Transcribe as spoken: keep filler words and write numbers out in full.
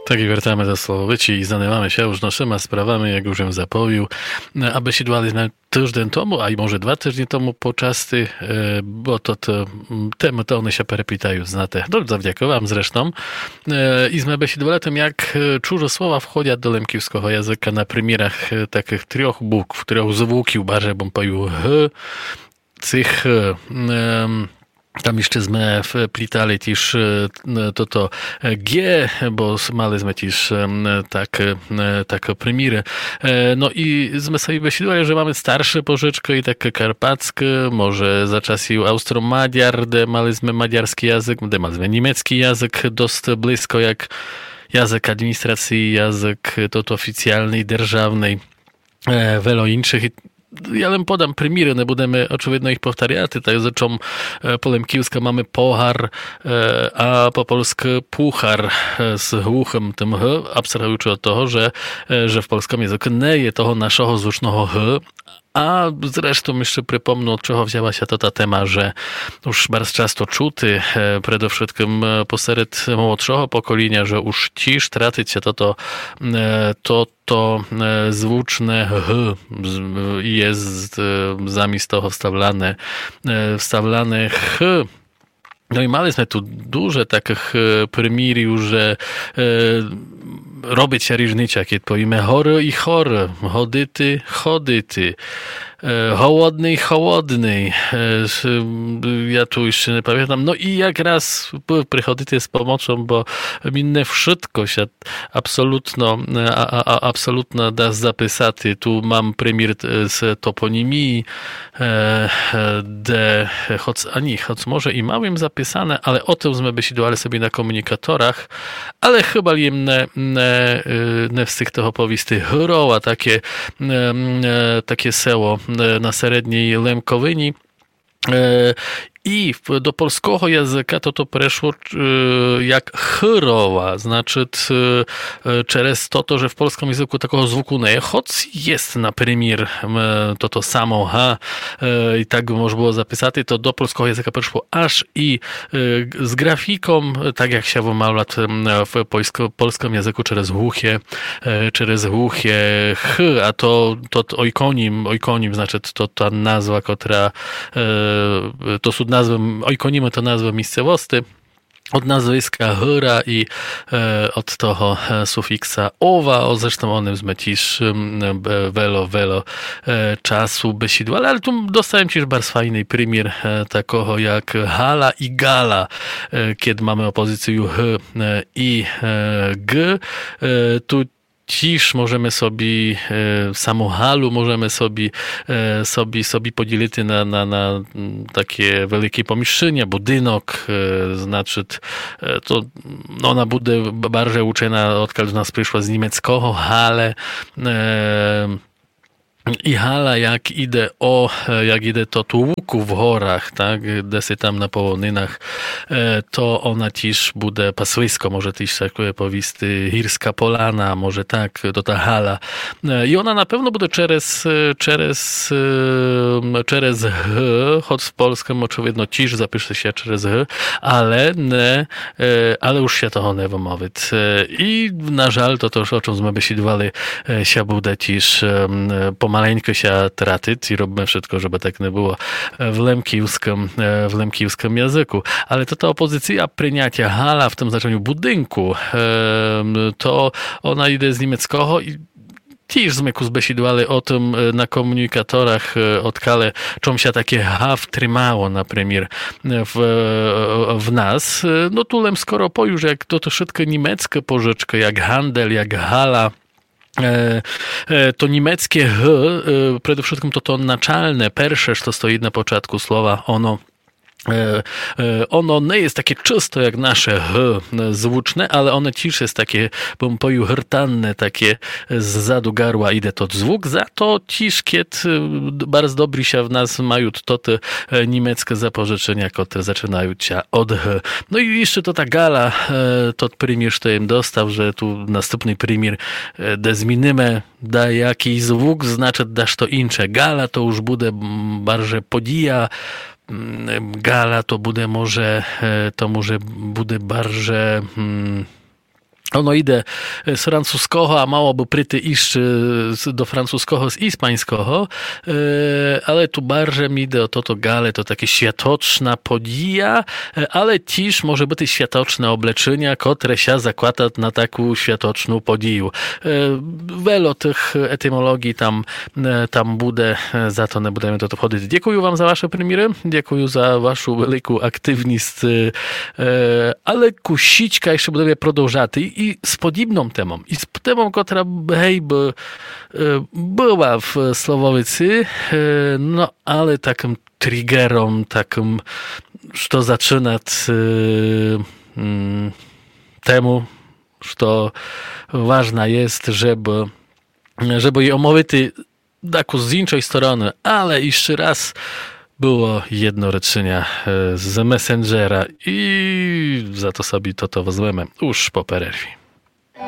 Tak i wracamy do Słowowici i zanimamy się już naszymi sprawami, jak już ją zapowił, aby się dwaliśmy tydzień temu, a i może dwa tygodnie temu poczasty, bo to, to tematy one się perepitają znate. No, zawdziękuję wam zresztą. I zmeby się dwaletem, jak czuże słowa wchodzą do lemkiewskiego języka na premierach takich trzech bukw, trzech zwłókił, bardziej bym powiedział h, cych, um, tam jeszcze sme wplitali też to, to G, bo maliśmy też tak, tak premiery. No i sme sobie wyświadczyli, że mamy starsze pożyczki i takie karpackie, może za czasów austro-madziar, gdzie maliśmy madziarski język, gdzie maliśmy niemiecki język, dość blisko jak język administracji, język to, to oficjalny, державny, wiele innych. Ja len podam premiery, nie będziemy oczywiście ich powtarzać, tak zresztą po lemkiewsku mamy pohar, a po polsku puchar z głuchym tym h, abstrahując od tego, że, że w polskim języku nie jest tego naszego złucznego h, a zresztą jeszcze przypomnę, od czego wzięła się to ta tema, że już bardzo często czuty, przede wszystkim posered młodszego pokolenia, że już cisz tracić się to, to, to, to zvučné h jest zamiast toho wstawiane, wstawiane ch. No i maliśmy tu dużo takich premierów, że e, robić się różnica, kiedy powiemy chory i chory, chodyty, chodyty, e, hołodny i hołodny. E, ja tu jeszcze nie pamiętam. No i jak raz przychodyty z pomocą, bo minne wszystko się absolutno, a, a, absolutno da zapisać. Tu mam premier z toponimii, e, de, choć, ani, choć może i małym zapisać, ale o tym sme besidovali sobie na komunikatorach, ale chyba im ne, ne, ne z tych toho powisty hro, a takie, takie seło na średniej Lemkowyni. I do polskiego języka to to przeszło jak chrowa, znaczy przez to, to, że w polskim języku takiego zvuku nie, choć jest na premier to to samo h i tak można było zapisać, to do polskiego języka przeszło aż i z grafiką, tak jak się wymawia w polskim języku przez głuchie, przez głuchie ch, a to, to ojkonim, ojkonim znaczy to ta nazwa, która to są nazwy, ojkonimy to nazwę miejscowości, od nazwiska hyra i e, od toho sufiksa owa, o zresztą one wzmecisz e, welo, welo e, czasu besidła, ale tu dostałem też bardzo fajny premier e, takiego jak hala i gala, e, kiedy mamy opozycję h e, i e, g, e, tu Cisz możemy sobie, e, samą halu możemy sobie, e, sobie, sobie podzielić na, na, na takie wielkie pomieszczenia, budynok, e, znaczy e, to ona będzie bardziej uczena, odkąd nas przyszła z niemieckiego, hale, e, i hala, jak idę o, jak idę to tu łuku w horach, tak, desy tam na połonynach, to ona też bude pasłysko, może też tak powisty Hirska Polana, może tak, to ta hala. I ona na pewno bude przez, przez, przez h, choć w polskim oczywiście cisz zapisze się przez h, ale nie, ale już się toho nie wymowić. I na żal to też, o czym sme besidowali, się bude też pomaleńko się tracić i robimy wszystko, żeby tak nie było w lemkiewskim, w lemkiewskim języku. Ale to ta opozycja przyjęcia hala w tym znaczeniu budynku, to ona idzie z niemieckiego i też sme besidowali o tym na komunikatorach, odkale czym się takie h wtrzymało na premier w, w nas. No tu lem skoro pojuż, jak to, to wszystko niemieckie pożyczki, jak handel, jak hala, to niemieckie h, przede wszystkim to to naczelne, pierwsze, co stoi na początku słowa, ono ono nie jest takie czysto jak nasze h zvučne, ale one też jest takie, bym powiedział, hrtanne, takie z zadu garła idzie to zwuk, za to też kiedy bardzo dobry się w nas mają to te niemieckie zapożyczenia, które zaczynają się od h. No i jeszcze to ta gala, to premier, to im dostał, że tu następny premier da zmienimy, da jakiś zwuk, znaczy dasz to incze. Gala to już bude bardziej podija, gala to bude może, to może bude bardziej, hmm, Ono ide z francúzskoho a malo by priti iść do francúzskoho z ispańskoho, ale tu barže mi ide o toto gale, to takie światoczna podija, ale też może być światoczne obleczenia, które się zakłada na taką światoczną podiju. Wiele tych etymologii tam, tam bude, za to nie budeme do to wchodzić. Dziękuję wam za wasze premiery, dziękuję za waszą wielką aktywność, ale kusiczka jeszcze budeme продовжати. I z podobną temą. I z temą, która hej, by, była w Słowowicy, no ale takim triggerom, takim, co zaczyna temu, że ważne jest, żeby, żeby je omówić taką z innej strony, ale jeszcze raz było jedno rečenia z Messengera i za to sobie to to wezmemy już po pererwie.